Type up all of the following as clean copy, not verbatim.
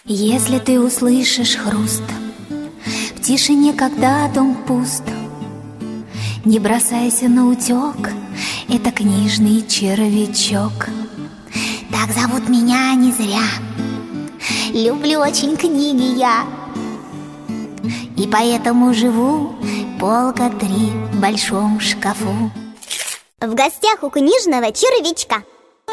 Если ты услышишь хруст в тишине, когда дом пуст, не бросайся на утек, это книжный червячок. Так зовут меня не зря, люблю очень книги я, и поэтому живу полка 3 в большом шкафу. В гостях у книжного червячка.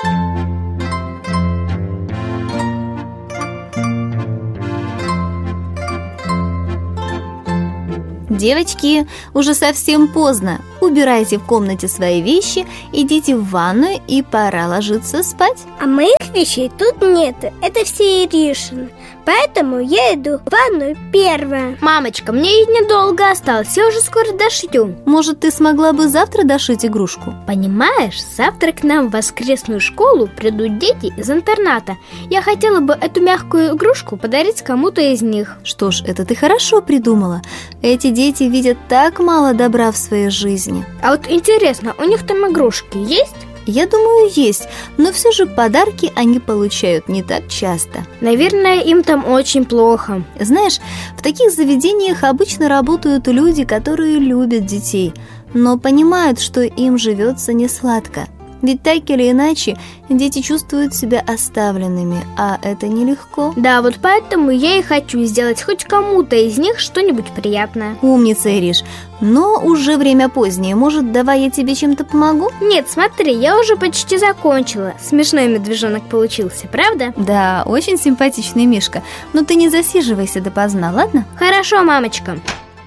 Девочки, уже совсем поздно. Убирайте в комнате свои вещи, идите в ванную и пора ложиться спать. А моих вещей тут нет, это все Иришины. Поэтому я иду в ванную первая. Мамочка, мне ведь недолго осталось, я уже скоро дошью. Может, ты смогла бы завтра дошить игрушку? Понимаешь, завтра к нам в воскресную школу придут дети из интерната. Я хотела бы эту мягкую игрушку подарить кому-то из них. Что ж, это ты хорошо придумала. Эти дети видят так мало добра в своей жизни. А вот интересно, у них там игрушки есть? Я думаю, есть, но все же подарки они получают не так часто. Наверное, им там очень плохо. Знаешь, в таких заведениях обычно работают люди, которые любят детей, но понимают, что им живется не сладко. Ведь так или иначе, дети чувствуют себя оставленными, а это нелегко. Да, вот поэтому я и хочу сделать хоть кому-то из них что-нибудь приятное. Умница, Ириш. Но уже время позднее. Может, давай я тебе чем-то помогу? Нет, смотри, я уже почти закончила. Смешной медвежонок получился, правда? Да, очень симпатичный мишка. Но ты не засиживайся допоздна, ладно? Хорошо, мамочка.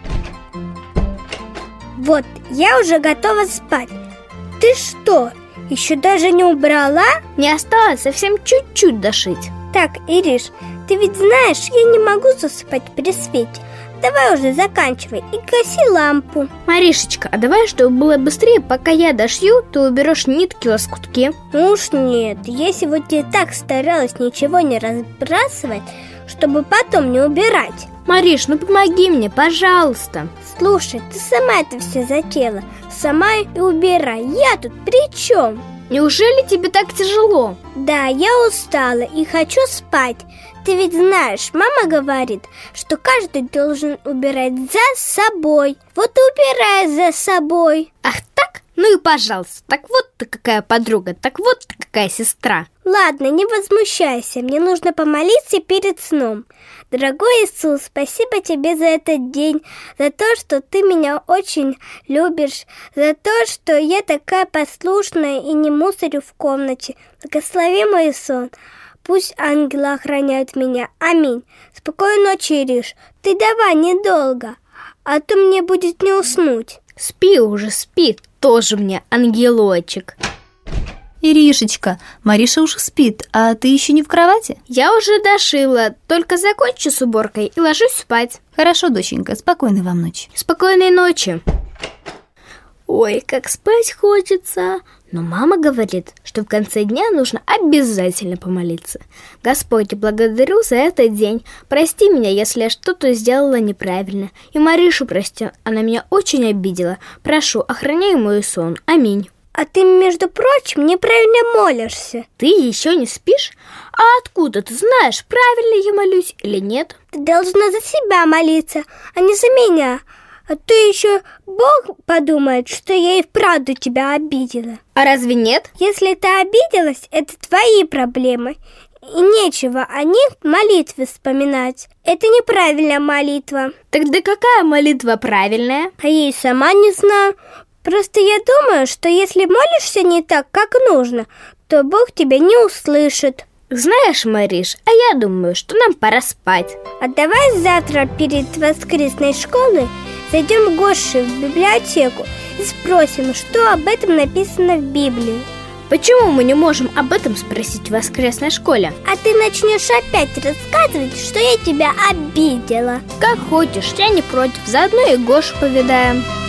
Вот, я уже готова спать. Ты что, еще даже не убрала? Не осталось совсем чуть-чуть дошить. Так, Ириш, ты ведь знаешь, я не могу засыпать при свете. Давай уже заканчивай и гаси лампу. Маришечка, а давай, чтобы было быстрее, пока я дошью, ты уберешь нитки, лоскутки. Ну уж нет, я сегодня так старалась ничего не разбрасывать, чтобы потом не убирать. Мариш, ну помоги мне, пожалуйста. Слушай, ты сама это все затеяла, сама и убирай, я тут при чем? Неужели тебе так тяжело? Да, я устала и хочу спать. Ты ведь знаешь, мама говорит, что каждый должен убирать за собой. Вот и убирай за собой. Ах так? Ну и пожалуйста, так вот ты какая подруга, так вот ты какая сестра. Ладно, не возмущайся, мне нужно помолиться перед сном. Дорогой Иисус, спасибо тебе за этот день, за то, что ты меня очень любишь, за то, что я такая послушная и не мусорю в комнате. Благослови мой сон. Пусть ангелы охраняют меня. Аминь. Спокойной ночи, Ириш. Ты давай недолго, а то мне будет не уснуть. Спи уже, спи, тоже мне ангелочек. Иришечка, Мариша уже спит, а ты еще не в кровати? Я уже дошила, только закончу с уборкой и ложусь спать. Хорошо, доченька, спокойной вам ночи. Спокойной ночи. Ой, как спать хочется. Но мама говорит, что в конце дня нужно обязательно помолиться. Господь, благодарю за этот день. Прости меня, если я что-то сделала неправильно. И Маришу прости, она меня очень обидела. Прошу, охраняй мой сон. Аминь. А ты, между прочим, неправильно молишься. Ты еще не спишь? А откуда ты знаешь, правильно я молюсь или нет? Ты должна за себя молиться, а не за меня. А то еще Бог подумает, что я и вправду тебя обидела. А разве нет? Если ты обиделась, это твои проблемы. И нечего о них в молитве вспоминать. Это неправильная молитва. Тогда какая молитва правильная? А я и сама не знаю. Просто я думаю, что если молишься не так, как нужно, то Бог тебя не услышит. Знаешь, Мариш, а я думаю, что нам пора спать. А давай завтра перед воскресной школой зайдем к Гоше в библиотеку и спросим, что об этом написано в Библии. Почему мы не можем об этом спросить в воскресной школе? А ты начнешь опять рассказывать, что я тебя обидела. Как хочешь, я не против, заодно и Гошу повидаем.